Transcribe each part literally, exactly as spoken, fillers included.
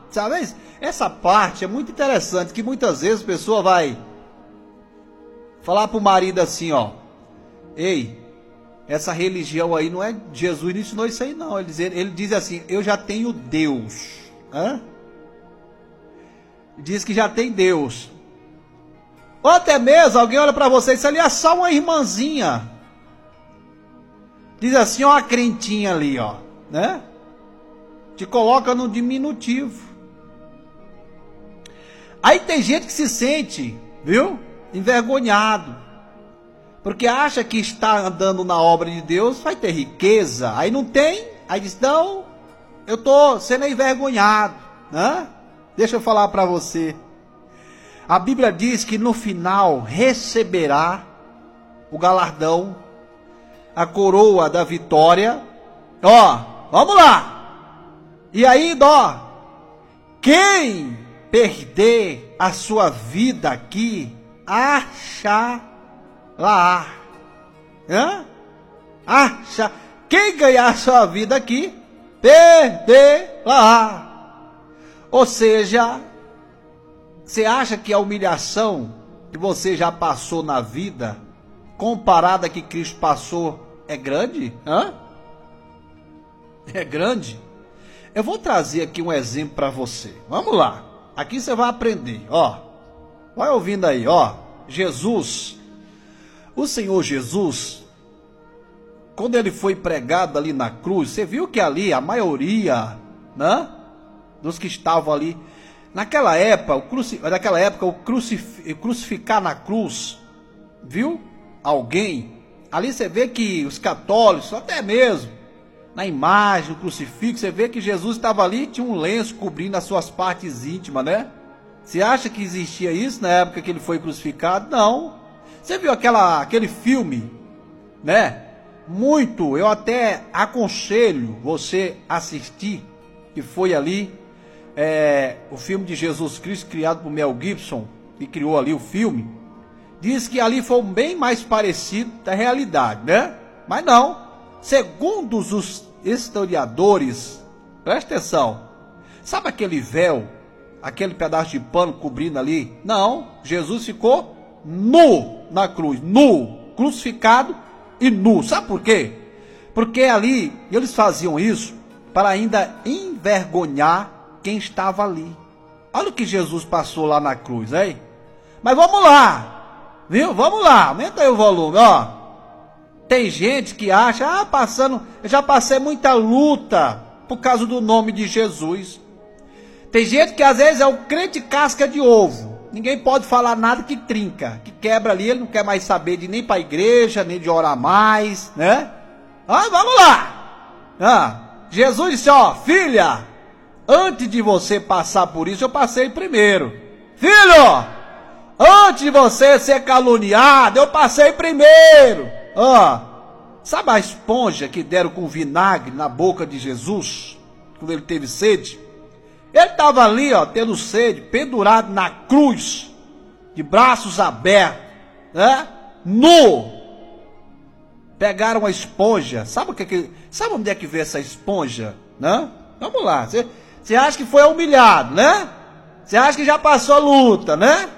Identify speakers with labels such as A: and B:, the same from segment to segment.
A: sabe? Essa parte é muito interessante, que muitas vezes a pessoa vai falar pro marido assim, ó, ei, essa religião aí não é, Jesus não ensinou isso aí não, ele diz, ele diz assim, eu já tenho Deus, hã? Diz que já tem Deus, ou até mesmo, alguém olha para você, isso ali é só uma irmãzinha, diz assim, ó, a crentinha ali, ó, né? Te coloca no diminutivo. Aí tem gente que se sente, viu, envergonhado, porque acha que está andando na obra de Deus, vai ter riqueza, aí não tem, aí diz, não, eu estou sendo envergonhado, né? Deixa eu falar para você, a Bíblia diz que no final receberá o galardão, a coroa da vitória, ó, vamos lá, e aí, ó, quem perder a sua vida aqui, achará, hã? Acha, quem ganhar a sua vida aqui, perderá. Ou seja, você acha que a humilhação que você já passou na vida, comparada a que Cristo passou, é grande? Hã? É grande? Eu vou trazer aqui um exemplo para você. Vamos lá. Aqui você vai aprender, ó. Vai ouvindo aí, ó. Jesus, o Senhor Jesus, quando ele foi pregado ali na cruz, você viu que ali a maioria, né, dos que estavam ali, naquela época, o cruci, naquela época, o crucif, crucificar na cruz, viu? Alguém, ali você vê que os católicos, até mesmo, na imagem, no crucifixo, você vê que Jesus estava ali, tinha um lenço cobrindo as suas partes íntimas, né? Você acha que existia isso na época que ele foi crucificado? Não. Você viu aquela, aquele filme, né? Muito, eu até aconselho você assistir, que foi ali, é, o filme de Jesus Cristo, criado por Mel Gibson, que criou ali o filme. Diz que ali foi bem mais parecido da realidade, né? Mas não. Segundo os historiadores, presta atenção, sabe aquele véu, aquele pedaço de pano cobrindo ali? Não, Jesus ficou nu na cruz, nu, crucificado e nu. Sabe por quê? Porque ali eles faziam isso para ainda envergonhar quem estava ali. Olha o que Jesus passou lá na cruz, hein? Mas vamos lá, viu? Vamos lá, aumenta aí o volume, ó. Tem gente que acha, ah, passando, eu já passei muita luta por causa do nome de Jesus. Tem gente que às vezes é o crente casca de ovo. Ninguém pode falar nada que trinca, que quebra ali, ele não quer mais saber de nem para a igreja, nem de orar mais, né? Ah, vamos lá. Ah, Jesus disse, ó, filha, antes de você passar por isso, eu passei primeiro. Filho, antes de você ser caluniado, eu passei primeiro. Ó, sabe a esponja que deram com vinagre na boca de Jesus, quando ele teve sede? Ele estava ali, ó, tendo sede, pendurado na cruz, de braços abertos, né? Nu. Pegaram a esponja, sabe o que que, sabe onde é que veio essa esponja, né? Vamos lá, você, você acha que foi humilhado, né? Você acha que já passou a luta, né?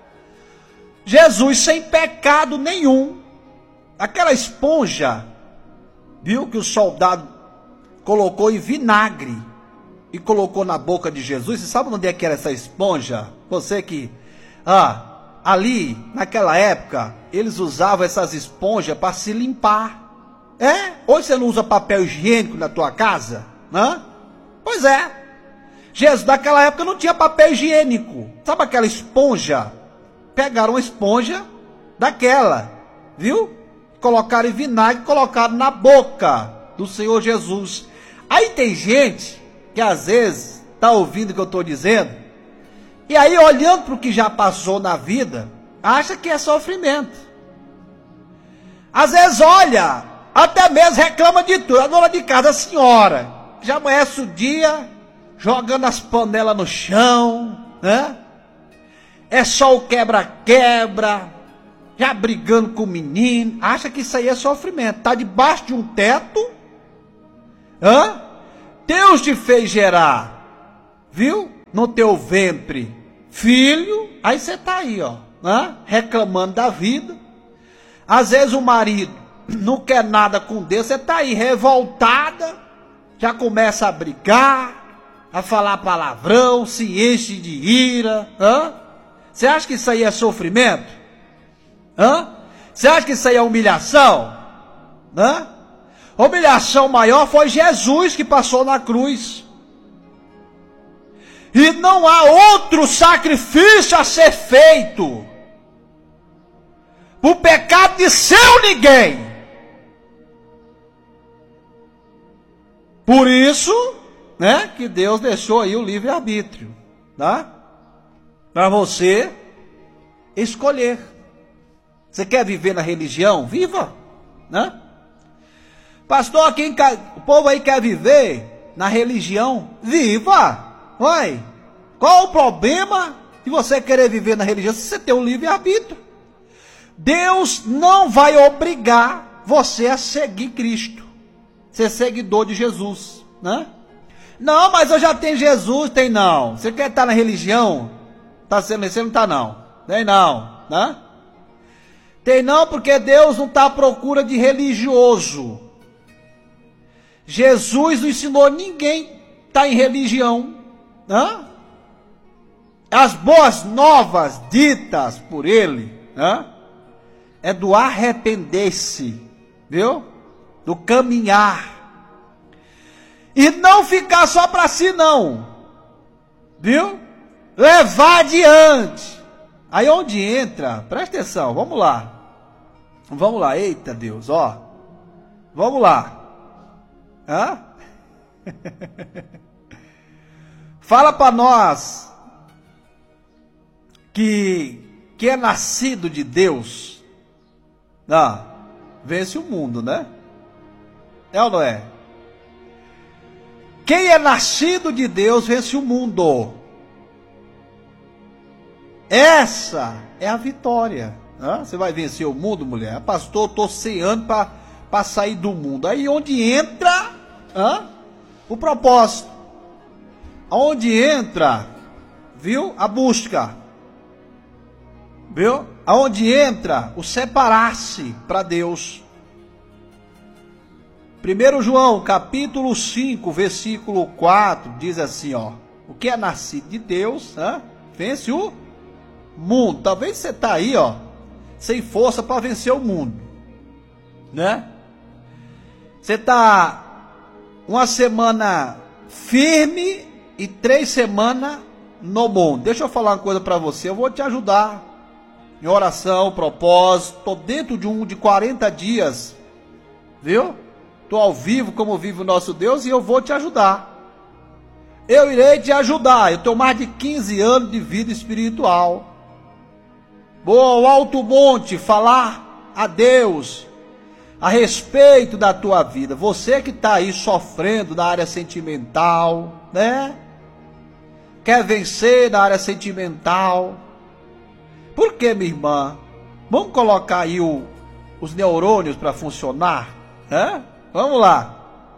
A: Jesus sem pecado nenhum, aquela esponja, viu, que o soldado colocou em vinagre e colocou na boca de Jesus. Você sabe onde é que era essa esponja? Você que, ah, ali, naquela época, eles usavam essas esponjas para se limpar. É? Hoje você não usa papel higiênico na tua casa, né? Pois é. Jesus, naquela época, não tinha papel higiênico. Sabe aquela esponja? Pegaram uma esponja daquela, viu? Colocaram em vinagre, colocaram na boca do Senhor Jesus. Aí tem gente que às vezes está ouvindo o que eu estou dizendo, e aí olhando para o que já passou na vida, acha que é sofrimento. Às vezes olha, até mesmo reclama de tudo. A dona de casa, a senhora, já amanhece o dia jogando as panelas no chão, né? É só o quebra-quebra, já brigando com o menino, acha que isso aí é sofrimento. Está debaixo de um teto, hã? Deus te fez gerar, viu? no teu ventre filho, aí você está aí, ó, né? Reclamando da vida. Às vezes o marido não quer nada com Deus, você está aí revoltada, já começa a brigar, a falar palavrão, se enche de ira. Hã? Você acha que isso aí é sofrimento? Hã? Você acha que isso aí é humilhação? Hã? A humilhação maior foi Jesus que passou na cruz. E não há outro sacrifício a ser feito por pecado de seu ninguém. Por isso, né, que Deus deixou aí o livre-arbítrio, tá? Para você escolher. Você quer viver na religião? Viva, né? Pastor, quem quer, o povo aí quer viver na religião? Viva! Vai! Qual o problema de você querer viver na religião se você tem um livre-arbítrio? Deus não vai obrigar você a seguir Cristo, ser seguidor de Jesus, né? Não, mas eu já tenho Jesus. Tem não. Você quer estar na religião? Tá sendo, você não está não. Tem não, né? Tem não, porque Deus não está à procura de religioso. Jesus não ensinou ninguém está em religião, né? As boas novas ditas por ele, né, é do arrepender-se, viu? Do caminhar. E não ficar só para si não, viu? Levar adiante. Aí onde entra, presta atenção, vamos lá. Vamos lá, eita Deus, ó. Vamos lá. Hã? Fala para nós que, que é nascido de Deus. Ah, vence o mundo, né? É ou não é? Quem é nascido de Deus vence o mundo. Essa é a vitória. Hã? Você vai vencer o mundo, mulher? Pastor, eu estou ceando para sair do mundo. Aí onde entra, hã, o propósito. Onde entra, viu, a busca. Viu? Aonde entra o separar-se para Deus. primeiro João, capítulo cinco, versículo quatro, diz assim, ó. O que é nascido de Deus, hã, vence o mundo. Talvez você está aí, ó, sem força para vencer o mundo, né? Você está uma semana firme e três semanas no mundo. Deixa eu falar uma coisa para você, eu vou te ajudar em oração, propósito. Estou dentro de um de quarenta dias, viu? Estou ao vivo como vive o nosso Deus e eu vou te ajudar. Eu irei te ajudar. Eu tenho mais de quinze anos de vida espiritual. Vou ao alto monte falar a Deus a respeito da tua vida. Você que está aí sofrendo na área sentimental, né? Quer vencer na área sentimental. Por que, minha irmã? Vamos colocar aí o, os neurônios para funcionar, né? Vamos lá.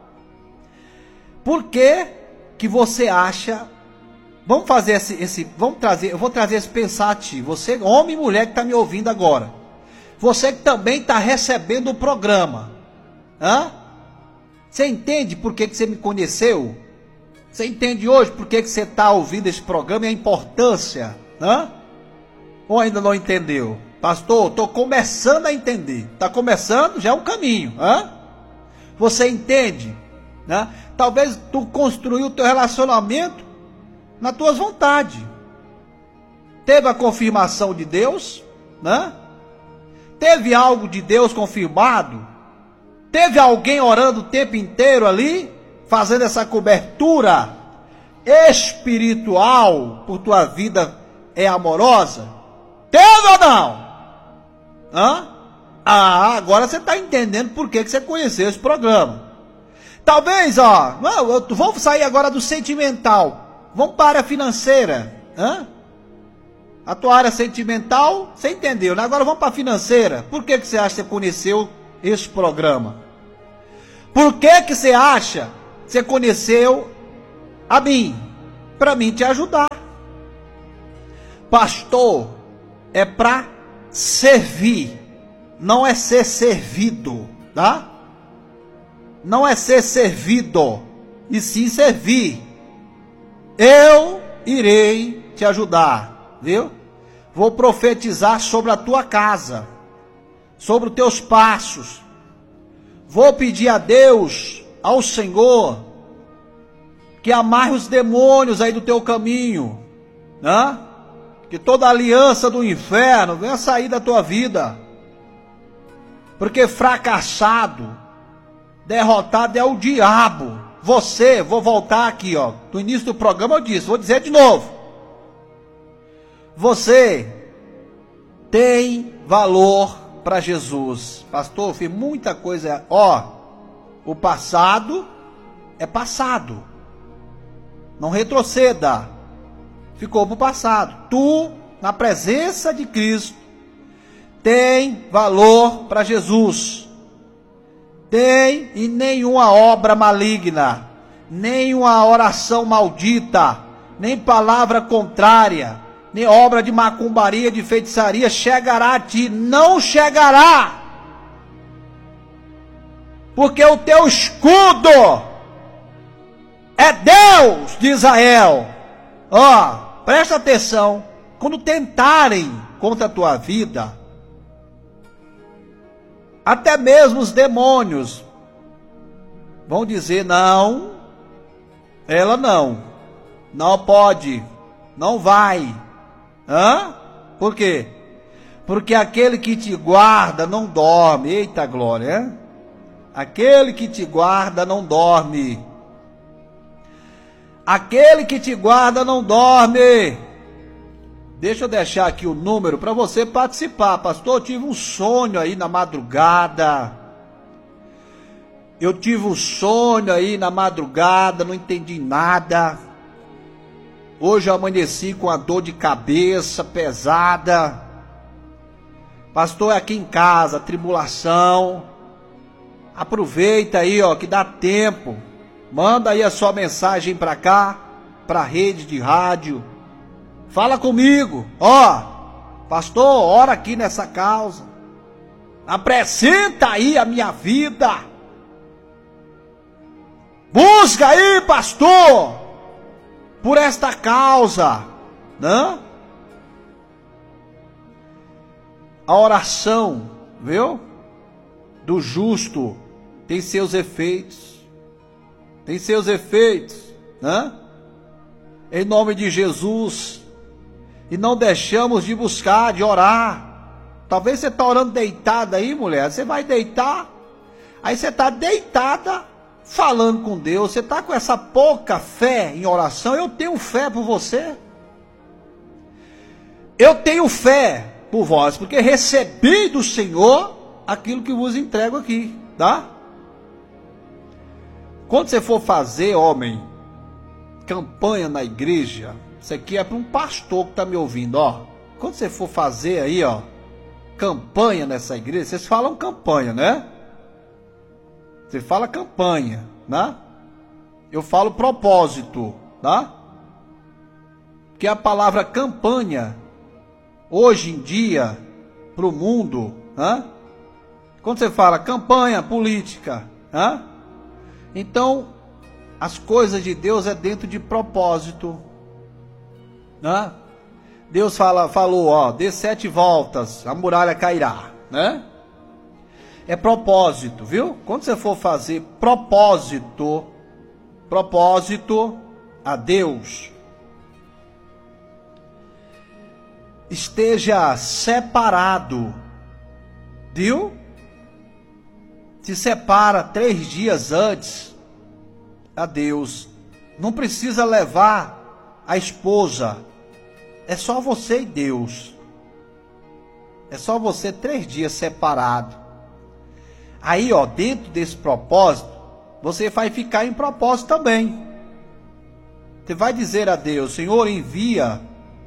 A: Por que que você acha... Vamos fazer esse, esse... Vamos trazer... Eu vou trazer esse pensativo. Você, homem e mulher que está me ouvindo agora. Você que também está recebendo o programa. Hã? Você entende por que que você me conheceu? Você entende hoje por que que você está ouvindo esse programa e a importância? Hã? Ou ainda não entendeu? Pastor, estou começando a entender. Está começando, já é um caminho. Hã? Você entende? Né? Talvez tu construiu o teu relacionamento nas tuas vontades. Teve a confirmação de Deus, né? Teve algo de Deus confirmado? Teve alguém orando o tempo inteiro ali, fazendo essa cobertura espiritual por tua vida é amorosa? Teve ou não? Hã? Ah, agora você está entendendo por que que você conheceu esse programa. Talvez, ó, vamos sair agora do sentimental, vamos para a área financeira. Hã? A tua área sentimental, você entendeu, né? Agora vamos para a financeira. Por que que você acha que você conheceu esse programa? Por que que você acha que você conheceu a mim? para mim te ajudar. Pastor é para servir, não é ser servido, tá? Não é ser servido, e sim servir. Eu irei te ajudar, viu? Vou profetizar sobre a tua casa, sobre os teus passos. Vou pedir a Deus, ao Senhor, que amarre os demônios aí do teu caminho, né? Que toda aliança do inferno venha sair da tua vida. Porque fracassado, derrotado é o diabo. Você, vou voltar aqui, ó. No início do programa eu disse, vou dizer de novo. Você tem valor para Jesus. Pastor, fiz muita coisa. Ó, o passado é passado. Não retroceda. Ficou para o passado. Tu, na presença de Cristo, tem valor para Jesus. Tem, e nenhuma obra maligna, nenhuma oração maldita, nem palavra contrária, nem obra de macumbaria, de feitiçaria chegará a ti. Não chegará. Porque o teu escudo é Deus de Israel. Ó, presta atenção. Quando tentarem contra a tua vida, até mesmo os demônios vão dizer: não, ela não, não pode, não vai. Hã? Por quê? Porque aquele que te guarda não dorme. Eita glória, hein? Aquele que te guarda não dorme. Aquele que te guarda não dorme. Deixa eu deixar aqui o número para você participar. Pastor, eu tive um sonho aí na madrugada. Eu tive um sonho aí na madrugada, não entendi nada. Hoje eu amanheci com a dor de cabeça pesada. Pastor, é aqui em casa, tribulação. Aproveita aí, ó, que dá tempo. Manda aí a sua mensagem para cá, para a rede de rádio. Fala comigo, ó, pastor, ora aqui nessa causa. Apresenta aí a minha vida. Busca aí, pastor, por esta causa, né? A oração, viu? Do justo tem seus efeitos. Tem seus efeitos, né? Em nome de Jesus. E não deixamos de buscar, de orar. Talvez você está orando deitada aí, mulher. Você vai deitar. Aí você está deitada, falando com Deus. Você está com essa pouca fé em oração. Eu tenho fé por você. Eu tenho fé por vós, porque recebi do Senhor aquilo que vos entrego aqui, tá? Quando você for fazer, homem, campanha na igreja, isso aqui é para um pastor que está me ouvindo, ó. Quando você for fazer aí, ó, campanha nessa igreja, vocês falam campanha, né? Você fala campanha, né? Eu falo propósito, tá? Porque a palavra campanha, hoje em dia, para o mundo, né? Quando você fala campanha política, né? Então, as coisas de Deus é dentro de propósito, né? Deus fala, falou, ó, dê sete voltas, a muralha cairá, né? É propósito, viu? Quando você for fazer propósito, propósito a Deus, esteja separado, viu? Se separa três dias antes a Deus. Não precisa levar a esposa. É só você e Deus. É só você três dias separado. Aí, ó, dentro desse propósito, você vai ficar em propósito também. Você vai dizer a Deus: Senhor, envia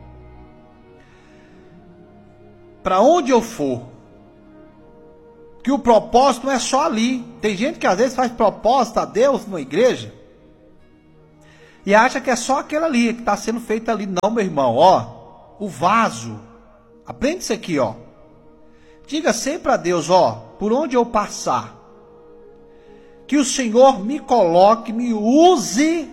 A: para onde eu for. Que o propósito não é só ali. Tem gente que às vezes faz propósito a Deus numa igreja E acha que é só aquela ali, que está sendo feita ali. Não, meu irmão, ó, o vaso. Aprende isso aqui, ó. Diga sempre a Deus, ó, por onde eu passar, que o Senhor me coloque, me use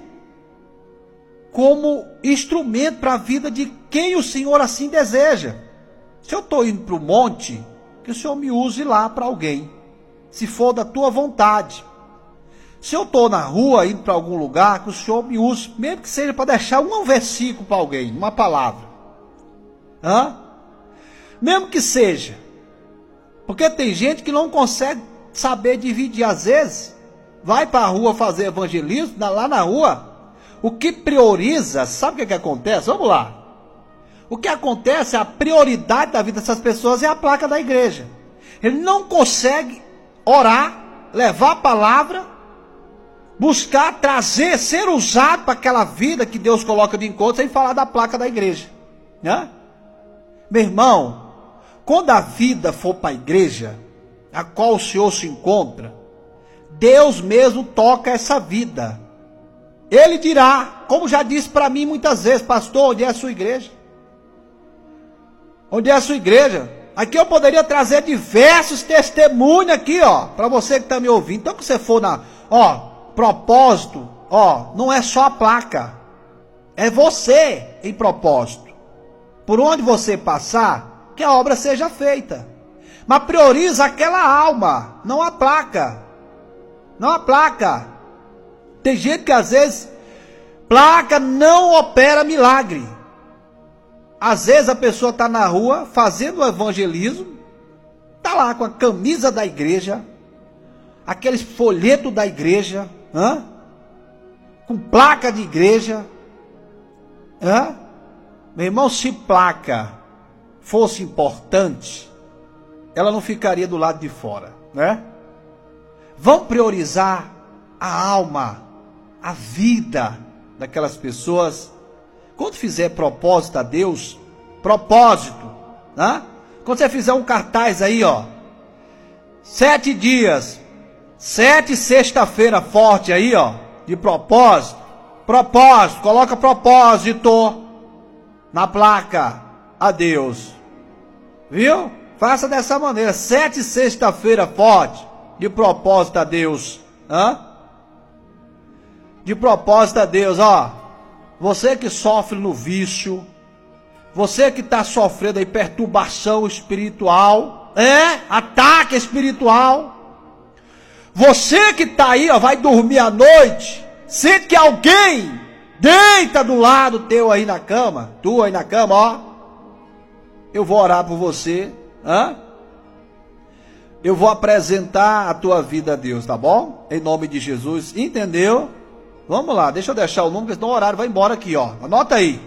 A: como instrumento para a vida de quem o Senhor assim deseja. Se eu estou indo para o monte, que o Senhor me use lá para alguém, se for da tua vontade. Se eu estou na rua, indo para algum lugar, que o Senhor me use, mesmo que seja para deixar um versículo para alguém, uma palavra. Hã? Mesmo que seja. Porque tem gente que não consegue saber dividir. Às vezes, vai para a rua fazer evangelismo, lá na rua, o que prioriza, sabe o que, que acontece? Vamos lá. O que acontece, a prioridade da vida dessas pessoas é a placa da igreja. Ele não consegue orar, levar a palavra, buscar, trazer, ser usado para aquela vida que Deus coloca de encontro, sem falar da placa da igreja. Né? Meu irmão, quando a vida for para a igreja, a qual o Senhor se encontra, Deus mesmo toca essa vida. Ele dirá, como já disse para mim muitas vezes, pastor, onde é a sua igreja? Onde é a sua igreja? Aqui eu poderia trazer diversos testemunhos aqui, ó, para você que está me ouvindo. Então que você for na, ó, propósito, ó, não é só a placa, é você em propósito. Por onde você passar, que a obra seja feita. Mas prioriza aquela alma, não a placa. Não a placa. Tem gente que às vezes, placa não opera milagre. Às vezes a pessoa está na rua fazendo o evangelismo, está lá com a camisa da igreja, aqueles folhetos da igreja, hã? Com placa de igreja. Hã? Meu irmão, se placa fosse importante, ela não ficaria do lado de fora, né? Vamos priorizar a alma, a vida daquelas pessoas. Quando fizer propósito a Deus, propósito, né? Quando você fizer um cartaz aí, ó, sete dias, sete sexta-feira forte aí, ó, de propósito, propósito, coloca propósito na placa a Deus, viu? Faça dessa maneira, sete sexta-feira forte, de propósito a Deus, hã? De propósito a Deus, ó. Você que sofre no vício, você que está sofrendo aí perturbação espiritual, é, ataque espiritual, você que está aí, ó, vai dormir à noite, sente que alguém deita do lado teu aí na cama, tu aí na cama, ó, eu vou orar por você, hã? Eu vou apresentar a tua vida a Deus, tá bom? Em nome de Jesus, entendeu? Vamos lá, deixa eu deixar o número, porque senão o horário vai embora aqui, ó. Anota aí.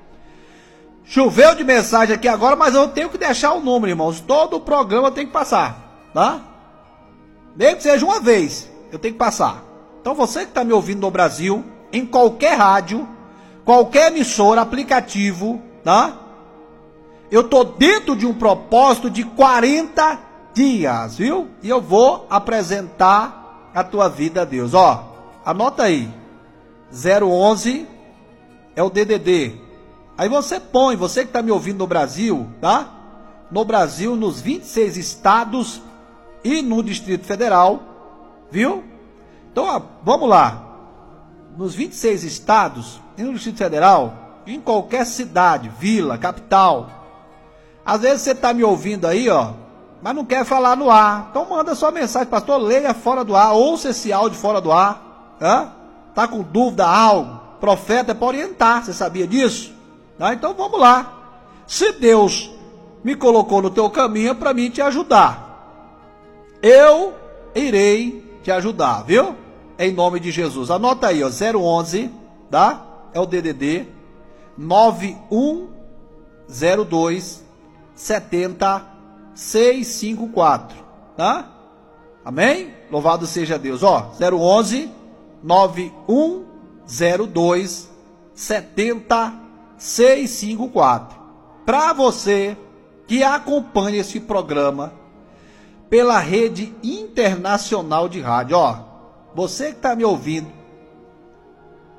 A: Choveu de mensagem aqui agora, mas eu tenho que deixar o número, irmãos. Todo o programa eu tenho que passar, tá? Nem que seja uma vez, eu tenho que passar. Então você que está me ouvindo no Brasil, em qualquer rádio, qualquer emissora, aplicativo, tá? Eu estou dentro de um propósito de quarenta dias, viu? E eu vou apresentar a tua vida a Deus. Ó, anota aí. zero onze é o D D D. Aí você põe, você que está me ouvindo no Brasil, tá? No Brasil, nos vinte e seis estados e no Distrito Federal, viu? Então, ó, vamos lá. Nos vinte e seis estados e no Distrito Federal, em qualquer cidade, vila, capital. Às vezes você está me ouvindo aí, ó, mas não quer falar no ar. Então manda sua mensagem, pastor, leia fora do ar, ouça esse áudio fora do ar, tá? Tá com dúvida, algo, profeta é para orientar, você sabia disso? Tá? Então vamos lá. Se Deus me colocou no teu caminho, é para mim te ajudar. Eu irei te ajudar, viu? Em nome de Jesus. Anota aí, ó, zero onze, tá? É o D D D nove um zero dois sete zero seis cinco quatro, tá? Amém? Louvado seja Deus. Ó, zero onze nove um zero dois sete zero seis cinco quatro. Para você que acompanha esse programa pela rede internacional de rádio, ó, você que está me ouvindo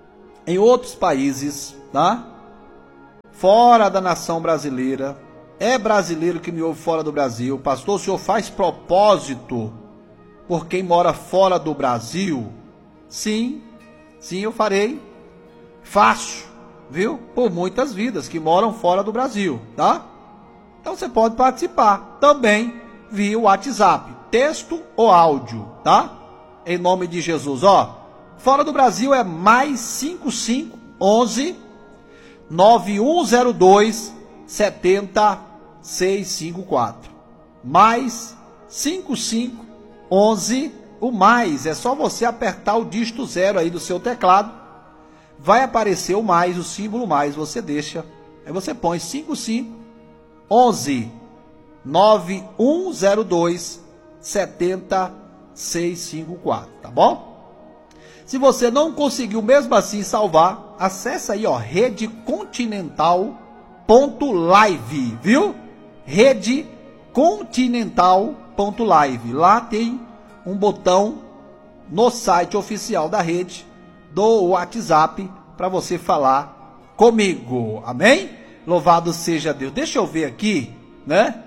A: em outros países, tá? Fora da nação brasileira, é brasileiro que me ouve fora do Brasil. Pastor, o senhor faz propósito por quem mora fora do Brasil? Sim, sim, eu farei. Faço, viu? Por muitas vidas que moram fora do Brasil, tá? Então você pode participar também via WhatsApp, texto ou áudio, tá? Em nome de Jesus, ó. Fora do Brasil é mais cinco cinco onze nove um zero dois sete zero seis cinco quatro. Mais cinco cinco onze, o mais é só você apertar o dígito zero aí do seu teclado. Vai aparecer o mais, o símbolo mais, você deixa. Aí você põe cinco cinco onze nove um zero dois sete zero seis cinco quatro, tá bom? Se você não conseguiu mesmo assim salvar, acessa aí, ó, rede continental ponto live, viu? rede continental ponto live. Lá tem um botão no site oficial da rede do WhatsApp para você falar comigo. Amém? Louvado seja Deus. Deixa eu ver aqui, né?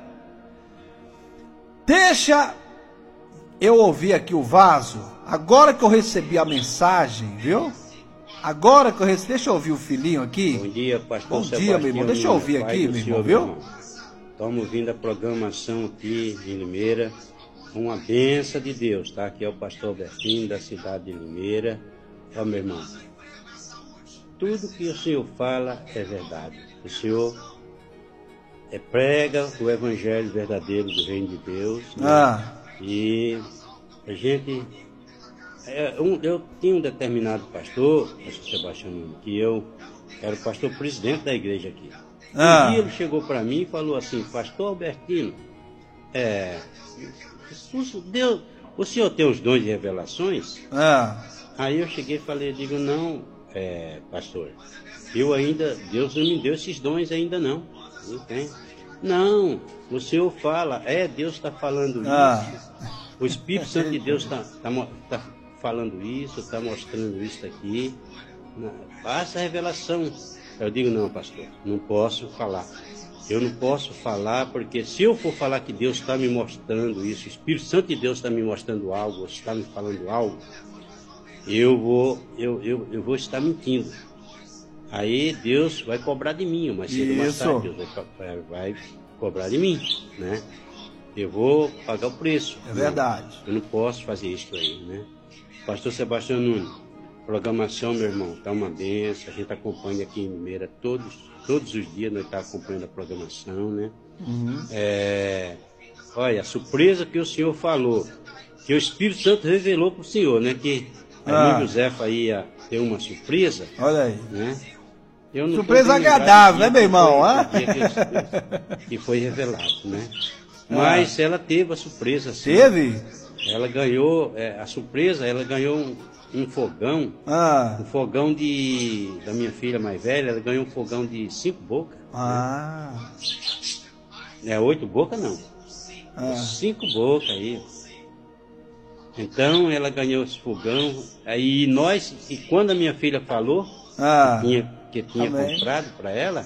A: Deixa eu ouvir aqui o vaso. Agora que eu recebi a mensagem, viu? Agora que eu recebi... Deixa eu ouvir o filhinho aqui.
B: Bom dia, pastor
A: Bom
B: Sebastião.
A: dia, meu irmão. Deixa eu ouvir aqui, meu irmão, viu?
B: Estamos ouvindo a programação aqui em Limeira. Uma benção de Deus, tá? Aqui é o pastor Albertino, da cidade de Limeira. Ó, meu irmão, tudo que o Senhor fala é verdade. O Senhor é, prega o evangelho verdadeiro do reino de Deus. Né?
A: Ah.
B: E a gente... É, um, eu tinha um determinado pastor, pastor Sebastião, que eu era o pastor presidente da igreja aqui.
A: Ah.
B: Um dia ele chegou para mim e falou assim: pastor Albertino, é, Deus, o senhor tem os dons de revelações?
A: Ah.
B: Aí eu cheguei e falei, digo, não, é, pastor, eu ainda, Deus não me deu esses dons ainda não. Não tem. Não, o senhor fala, é, Deus está falando
A: Ah.
B: isso, o Espírito Santo de Deus está tá, tá falando isso, está mostrando isso aqui, faça a revelação. Eu digo, não, pastor, não posso falar. Eu não posso falar, porque se eu for falar que Deus está me mostrando isso, o Espírito Santo de Deus está me mostrando algo, ou está me falando algo, eu vou, eu, eu, eu vou estar mentindo. Aí Deus vai cobrar de mim, mas cedo ou mais tarde, Deus vai, vai cobrar de mim, né? Eu vou pagar o preço.
A: É verdade.
B: Eu não posso fazer isso aí, né? Pastor Sebastião Nunes, programação, meu irmão, tá uma benção. A gente acompanha aqui em Limeira todos, todos os dias, nós estamos acompanhando a programação, né?
A: Uhum.
B: É, olha, a surpresa que o senhor falou, que o Espírito Santo revelou para o senhor, né? Que a irmã
A: Ah.
B: Josefa ia ter uma surpresa.
A: Olha aí.
B: Né? Eu não
A: Surpresa
B: tô bem lembrado
A: agradável, né,
B: do
A: meu
B: dia
A: irmão?
B: que
A: hã?
B: foi- do dia que- Que foi revelado, né? Mas ela teve a surpresa, sim.
A: Teve?
B: Ela ganhou, é, a surpresa, ela ganhou um, um fogão,
A: Ah.
B: um fogão de, da minha filha mais velha, ela ganhou um fogão de cinco bocas.
A: Ah.
B: É, oito bocas não,
A: Ah.
B: cinco bocas aí. Então ela ganhou esse fogão, aí nós, e quando a minha filha falou,
A: Ah.
B: que tinha, que tinha
A: Amém.
B: comprado para ela,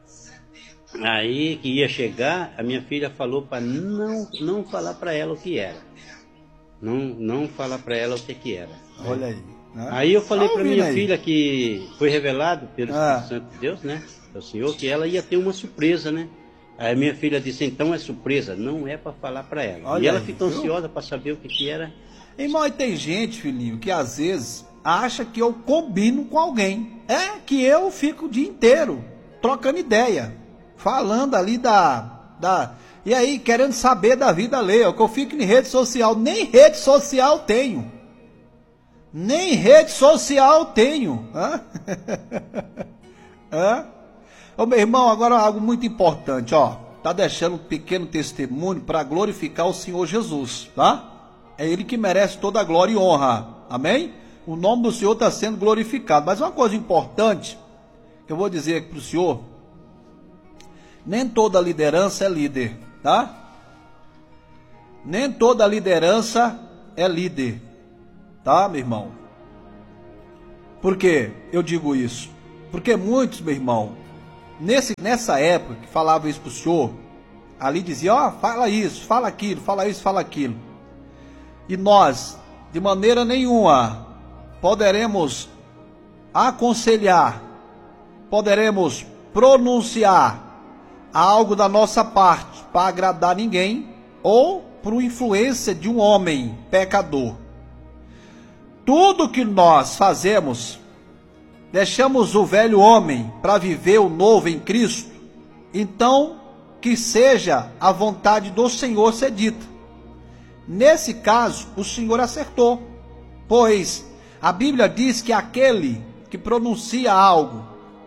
B: aí que ia chegar, a minha filha falou para não, não falar para ela o que era. Não, não falar para ela o que, que era.
A: Olha aí. né?
B: Aí eu falei
A: Tá
B: para
A: ouvindo
B: minha
A: aí?
B: filha que foi revelado pelo
A: Ah.
B: Espírito Santo de Deus, né? O Senhor, que ela ia ter uma surpresa, né? Aí a minha filha disse, então é surpresa, não é para falar para ela.
A: Olha
B: e ela
A: aí,
B: ficou
A: viu?
B: ansiosa para saber o que, que era.
A: Irmão, e tem gente, filhinho, que às vezes acha que eu combino com alguém. É que eu fico o dia inteiro trocando ideia, falando ali da... da e aí, querendo saber da vida alheia, que eu fico em rede social. Nem rede social tenho. Nem rede social tenho. Hã? Hã? Ô, meu irmão, agora algo muito importante, ó. Tá deixando um pequeno testemunho para glorificar o Senhor Jesus, tá? É Ele que merece toda a glória e honra. Amém? O nome do Senhor está sendo glorificado. Mas uma coisa importante que eu vou dizer aqui para o Senhor: nem toda liderança é líder, tá? Nem toda liderança é líder, tá, meu irmão? Por que eu digo isso? Porque muitos, meu irmão, nesse, nessa época que falavam isso para o senhor, ali dizia, ó, oh, fala isso, fala aquilo, fala isso, fala aquilo. E nós, de maneira nenhuma, poderemos aconselhar, poderemos pronunciar algo da nossa parte para agradar ninguém ou por influência de um homem pecador. Tudo que nós fazemos, deixamos o velho homem para viver o novo em Cristo, então que seja a vontade do Senhor ser dita. Nesse caso, o Senhor acertou, pois a Bíblia diz que aquele que pronuncia algo,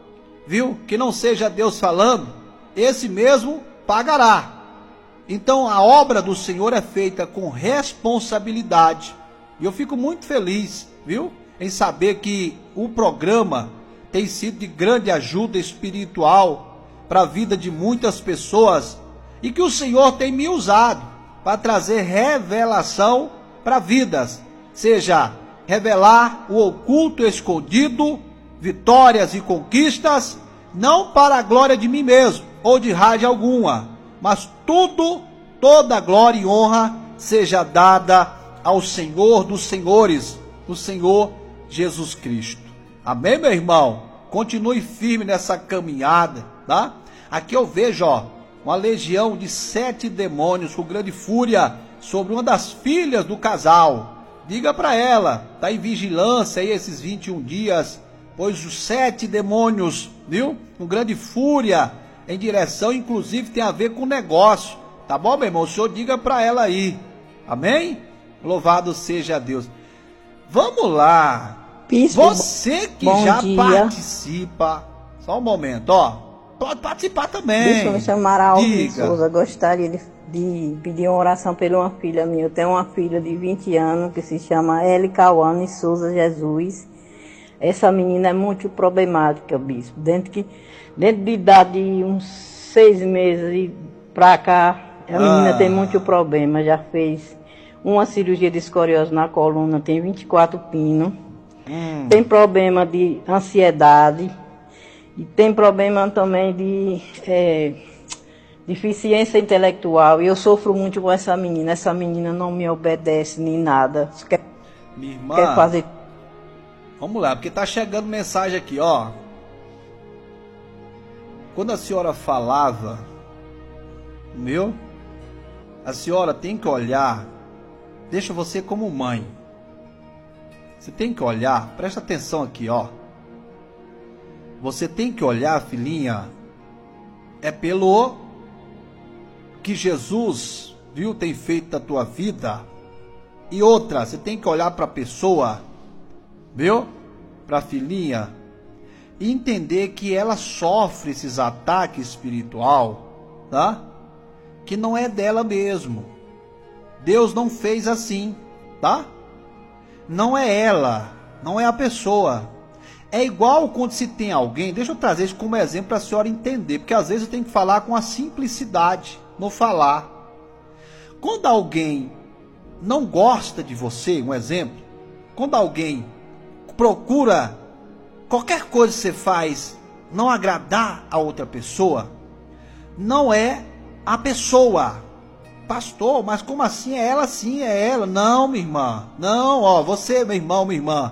A: viu, que não seja Deus falando, esse mesmo pagará. Então a obra do Senhor é feita com responsabilidade. E eu fico muito feliz, viu, em saber que o programa tem sido de grande ajuda espiritual para a vida de muitas pessoas e que o Senhor tem me usado para trazer revelação para vidas, seja revelar o oculto escondido, vitórias e conquistas, não para a glória de mim mesmo ou de rádio alguma, mas tudo, toda a glória e honra seja dada ao Senhor dos senhores, o Senhor Jesus Cristo. Amém, meu irmão? Continue firme nessa caminhada, tá? Aqui eu vejo, ó, uma legião de sete demônios com grande fúria sobre uma das filhas do casal. Diga para ela, tá em vigilância aí esses vinte e um dias, pois os sete demônios, viu? Com grande fúria em direção, inclusive tem a ver com negócio. Tá bom, meu irmão? O senhor diga para ela aí. Amém? Louvado seja Deus. Vamos lá.
C: Bispo,
A: você que já
C: dia.
A: participa, só um momento, ó, pode participar também.
C: Bispo, me chamaram Alves
A: Diga.
C: Souza. Gostaria de, de pedir uma oração pela uma filha minha. Eu tenho uma filha de vinte anos que se chama Eli Cauane Souza Jesus. Essa menina é muito problemática, bispo. Dentro, que, dentro de idade de uns seis meses e pra cá, a menina
A: Ah.
C: tem muito problema. Já fez uma cirurgia de escoliose na coluna, tem vinte e quatro pinos.
A: Hum.
C: Tem problema de ansiedade. E tem problema também de é, deficiência intelectual. E eu sofro muito com essa menina. Essa menina não me obedece nem nada. Quer,
A: Minha irmã,
C: quer fazer...
A: vamos lá, porque tá chegando mensagem aqui, ó. Quando a senhora falava, meu, a senhora tem que olhar, deixa você como mãe. Você tem que olhar, presta atenção aqui, ó. Você tem que olhar, filhinha, é pelo que Jesus, viu, tem feito da tua vida. E outra, você tem que olhar para a pessoa, viu, para a filhinha, e entender que ela sofre esses ataques espiritual, tá? Que não é dela mesmo. Deus não fez assim, tá? Não é ela, não é a pessoa. É igual quando se tem alguém, deixa eu trazer isso como exemplo para a senhora entender, porque às vezes eu tenho que falar com a simplicidade no falar. Quando alguém não gosta de você, um exemplo, quando alguém procura qualquer coisa que você faz não agradar a outra pessoa, não é a pessoa. Pastor, mas como assim? É ela sim, é ela. Não, minha irmã. Não, ó, você, meu irmão, minha irmã.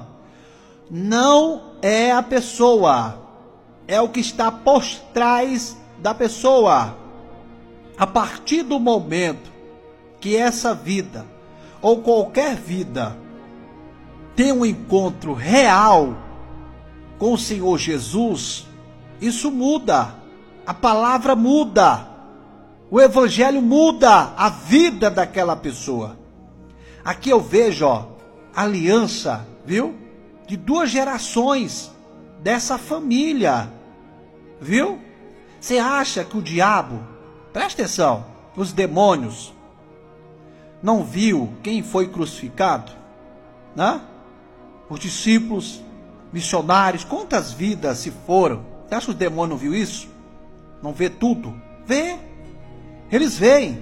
A: Não é a pessoa. É o que está por trás da pessoa. A partir do momento que essa vida, ou qualquer vida, tem um encontro real com o Senhor Jesus, isso muda. A palavra muda. O evangelho muda a vida daquela pessoa. Aqui eu vejo, ó, aliança, viu? De duas gerações dessa família, viu? Você acha que o diabo, presta atenção, os demônios, não viu quem foi crucificado? Né? Os discípulos, missionários, quantas vidas se foram? Você acha que os demônios não viu isso? Não vê tudo? Vê. Eles veem.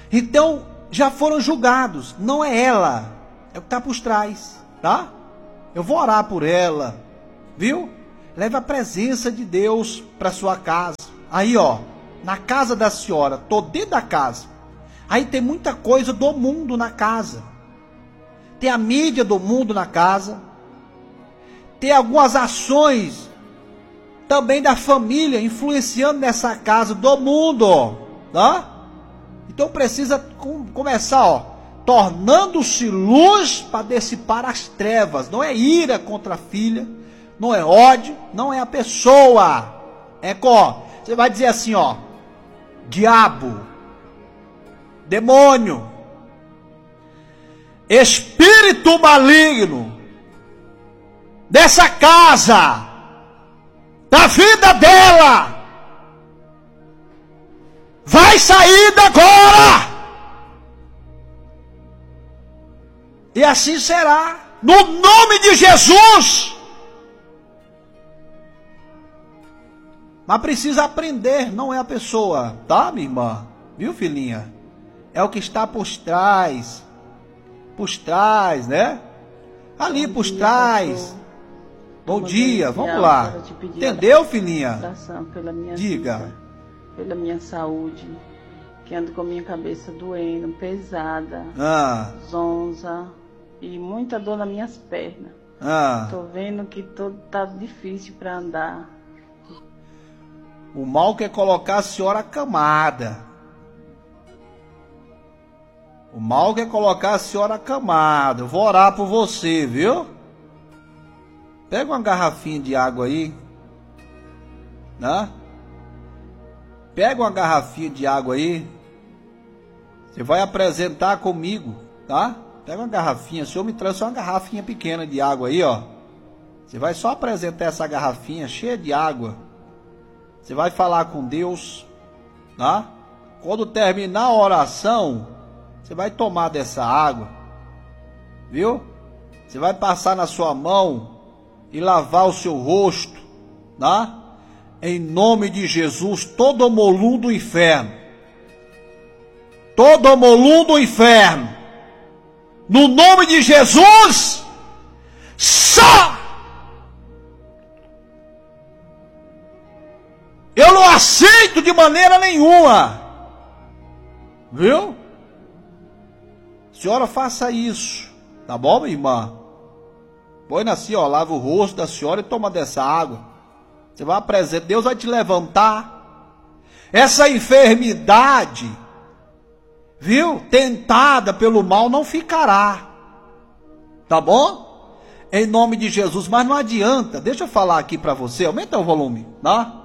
A: Então, já foram julgados. Não é ela. É o que está por trás. Tá? eu vou orar por ela, viu? Leve a presença de Deus para sua casa. Aí, ó, na casa da senhora, tô dentro da casa. Aí tem muita coisa do mundo na casa. Tem a mídia do mundo na casa. Tem algumas ações também da família influenciando nessa casa do mundo, tá? Então precisa com, começar, ó, tornando-se luz para dissipar as trevas. Não é ira contra a filha, não é ódio, não é a pessoa. É ó, você vai dizer assim, ó, diabo, demônio, espírito maligno dessa casa, da vida dela, vai sair agora. E assim será, no nome de Jesus. Mas precisa aprender, não é a pessoa, tá, minha irmã? Viu, filhinha? É o que está por trás. Por trás, né? Ali
C: Bom
A: por
C: dia,
A: trás.
C: pastor.
A: Bom
C: Vamos
A: dia,
C: iniciar
A: vamos lá.
C: para te pedir
A: Entendeu, filhinha?
C: oração pela minha
A: Diga.
C: vida, pela minha saúde, que ando com a minha cabeça doendo, pesada,
A: Ah,
C: zonza e muita dor nas minhas pernas.
A: ah.
C: Tô vendo que tô, tá difícil para andar.
A: O mal quer colocar a senhora acamada. O mal quer colocar a senhora acamada. Eu vou orar por você, viu? Pega uma garrafinha de água aí, né? Pega uma garrafinha de água aí. Você vai apresentar comigo, tá? Pega uma garrafinha. O senhor me trouxe uma garrafinha pequena de água aí, ó. Você vai só apresentar essa garrafinha cheia de água. Você vai falar com Deus, tá? Quando terminar a oração, você vai tomar dessa água, viu? Você vai passar na sua mão e lavar o seu rosto, tá? Em nome de Jesus, todo molum do inferno, todo molum do inferno, no nome de Jesus, só! Eu não aceito de maneira nenhuma, viu? Senhora, faça isso, tá bom, minha irmã? Põe assim, ó, lava o rosto da senhora e toma dessa água. Você vai apresentar, Deus vai te levantar. Essa enfermidade, viu? Tentada pelo mal não ficará, tá bom? Em nome de Jesus, mas não adianta, deixa eu falar aqui para você, aumenta o volume, tá?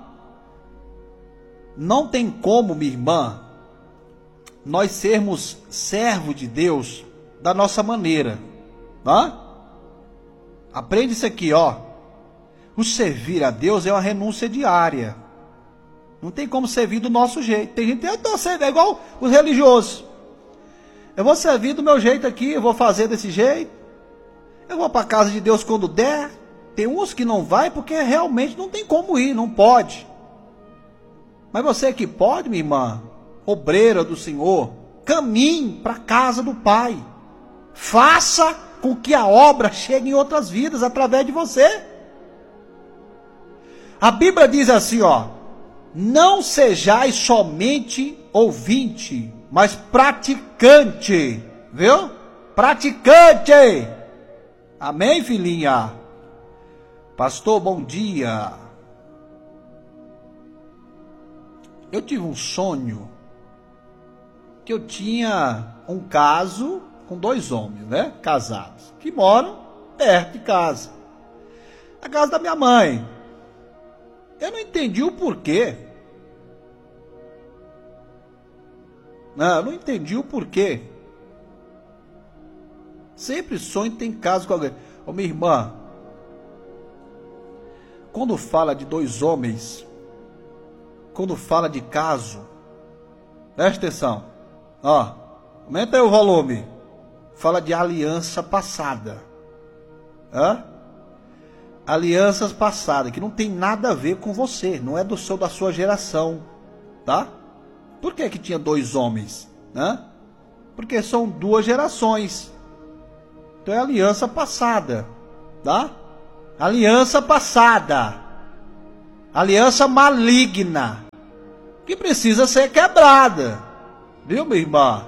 A: Não tem como, minha irmã, nós sermos servo de Deus da nossa maneira, tá? Aprende isso aqui, ó. O servir a Deus é uma renúncia diária. Não tem como servir do nosso jeito. Tem gente que serve, é igual os religiosos. Eu vou servir do meu jeito aqui, eu vou fazer desse jeito. Eu vou para a casa de Deus quando der. Tem uns que não vai porque realmente não tem como ir, não pode. Mas você que pode, minha irmã, obreira do Senhor, caminhe para a casa do Pai. Faça com que a obra chegue em outras vidas através de você. A Bíblia diz assim, ó: não sejais somente ouvinte, mas praticante, viu? Praticante. Amém, filhinha? Pastor, bom dia. Eu tive um sonho que eu tinha um caso com dois homens, né, casados, que moram perto de casa, a casa da minha mãe. Eu não entendi o porquê. Não, eu não entendi o porquê. Sempre sonho tem caso com alguém. Ô, minha irmã, quando fala de dois homens, quando fala de caso, presta atenção, ó, aumenta aí o volume. Fala de aliança passada. Hã? Alianças passadas, que não tem nada a ver com você, não é do seu, da sua geração, tá? Por que que tinha dois homens, né? Porque são duas gerações. Então é aliança passada. tá? Aliança passada, aliança maligna, que precisa ser quebrada, viu, minha irmã?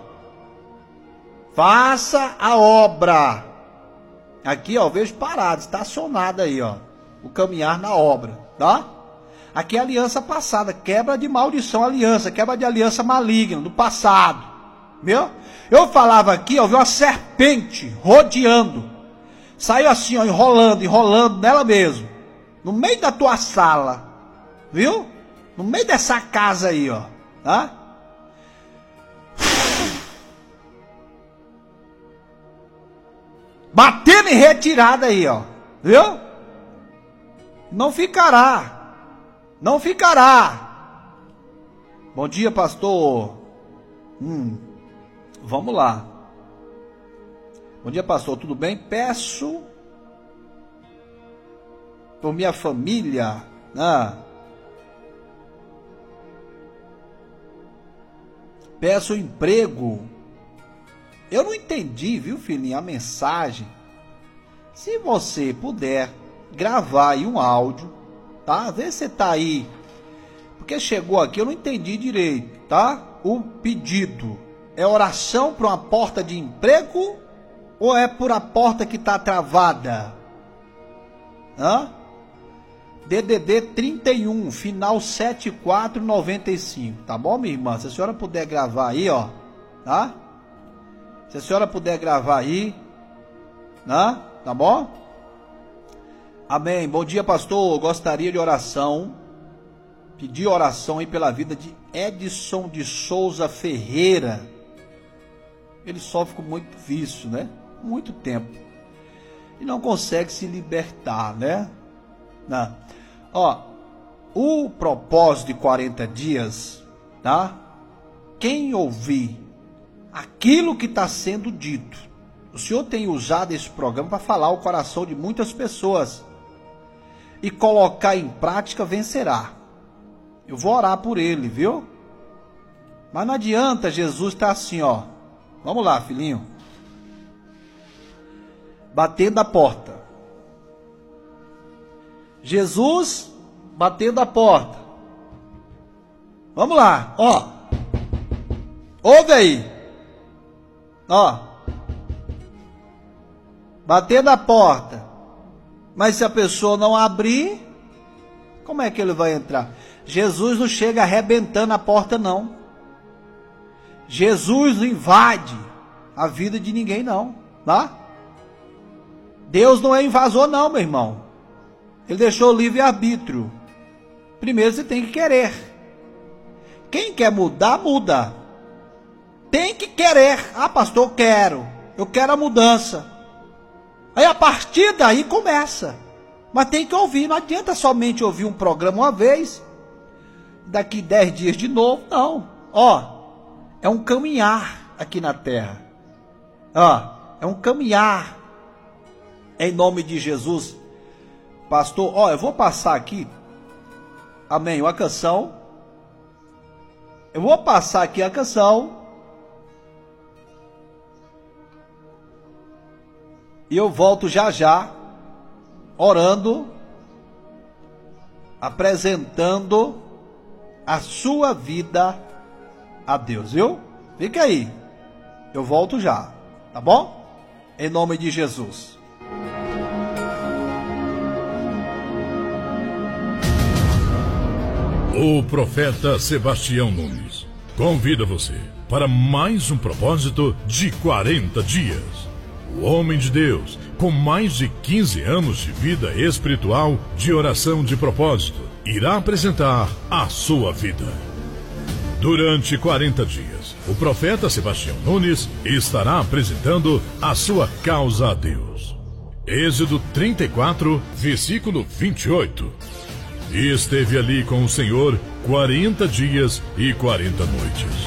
A: Faça a obra. Aqui, ó, eu vejo parado, estacionado aí, ó, o caminhar na obra, tá? Aqui é aliança passada, quebra de maldição, aliança, quebra de aliança maligna, do passado, viu? Eu falava aqui, ó, vi uma serpente rodeando, saiu assim, ó, enrolando, enrolando nela mesmo, no meio da tua sala, viu? No meio dessa casa aí, ó, tá? Batendo em retirada aí, ó, viu? Não ficará. Não ficará. Bom dia, pastor. Hum, vamos lá. Bom dia, pastor. Tudo bem? Peço por minha família. Ah, peço emprego. Eu não entendi, viu, filhinho, a mensagem. Se você puder gravar aí um áudio, tá? Vê se você tá aí. Porque chegou aqui, eu não entendi direito, tá? O pedido é oração para uma porta de emprego ou é por a porta que tá travada? Hã? D D D trinta e um, final setenta e quatro noventa e cinco, tá bom, minha irmã? Se a senhora puder gravar aí, ó, tá? Se a senhora puder gravar aí, né? Tá bom? Amém. Bom dia, pastor. Gostaria de oração. Pedir oração aí pela vida de Edson de Souza Ferreira. Ele sofre com muito vício, né? Muito tempo. E não consegue se libertar, né? Não. Ó, o propósito de quarenta dias, tá? Quem ouvir aquilo que está sendo dito, o Senhor tem usado esse programa para falar o coração de muitas pessoas e colocar em prática, vencerá. Eu vou orar por ele, viu? Mas não adianta Jesus estar assim, ó. Vamos lá, filhinho. Batendo a porta. Jesus batendo a porta. Vamos lá, ó. Ouve aí. Ó, bater na porta, mas se a pessoa não abrir, como é que ele vai entrar? Jesus não chega arrebentando a porta, não. Jesus não invade a vida de ninguém, não, tá? Deus não é invasor, não, meu irmão. Ele deixou o livre-arbítrio. Primeiro você tem que querer. Quem quer mudar, muda. Tem que querer. Ah, pastor, eu quero. Eu quero a mudança. Aí a partir daí começa. Mas tem que ouvir. Não adianta somente ouvir um programa uma vez. Daqui dez dias de novo. Não. Ó, é um caminhar aqui na terra. Ó, é um caminhar. Em nome de Jesus. Pastor, ó, eu vou passar aqui. Amém. Uma canção. Eu vou passar aqui a canção. E eu volto já já, orando, apresentando a sua vida a Deus, viu? Fica aí, eu volto já, tá bom? Em nome de Jesus.
D: O profeta Sebastião Nunes convida você para mais um propósito de quarenta dias. O homem de Deus, com mais de quinze anos de vida espiritual, de oração de propósito, irá apresentar a sua vida. Durante quarenta dias, o profeta Sebastião Nunes estará apresentando a sua causa a Deus. Êxodo trinta e quatro, versículo vinte e oito. E esteve ali com o Senhor quarenta dias e quarenta noites.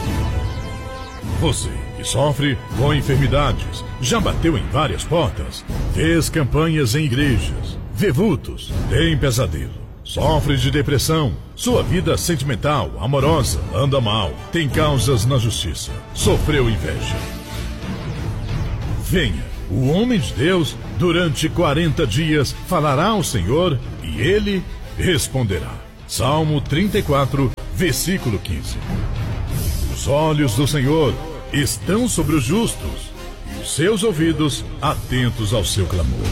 D: Você que sofre com enfermidades, já bateu em várias portas, fez campanhas em igrejas, vê vultos, tem pesadelo, sofre de depressão, sua vida sentimental, amorosa, anda mal, tem causas na justiça, sofreu inveja. Venha O homem de Deus, durante quarenta dias, falará ao Senhor e ele responderá. Salmo trinta e quatro, versículo quinze. Os olhos do Senhor estão sobre os justos e os seus ouvidos atentos ao seu clamor.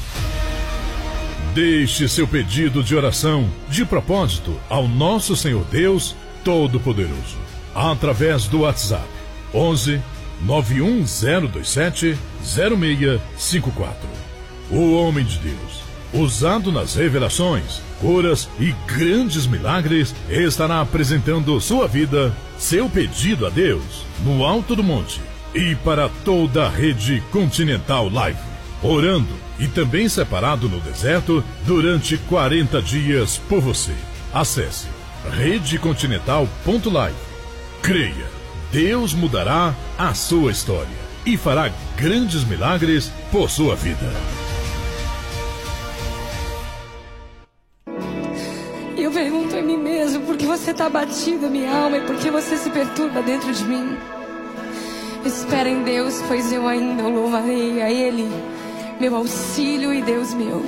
D: Deixe seu pedido de oração, de propósito, ao nosso Senhor Deus Todo-Poderoso, através do WhatsApp onze, nove um zero dois sete, zero seis cinco quatro. O homem de Deus, usado nas revelações, curas e grandes milagres, estará apresentando sua vida, seu pedido a Deus, no alto do monte e para toda a rede Continental Live, orando e também separado no deserto durante quarenta dias por você. Acesse rede continental ponto live. Creia, Deus mudará a sua história e fará grandes milagres por sua vida.
E: E eu pergunto a mim mesmo, por que você está abatido, minha alma, e por que você se perturba dentro de mim? Espera em Deus, pois eu ainda o louvarei a Ele, meu auxílio e Deus meu.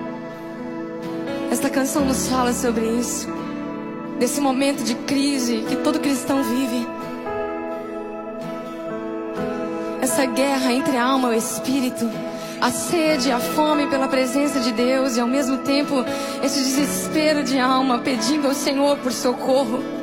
E: Esta canção nos fala sobre isso, desse momento de crise que todo cristão vive. Essa guerra entre a alma e o espírito, a sede, a fome pela presença de Deus e ao mesmo tempo esse desespero de alma pedindo ao Senhor por socorro.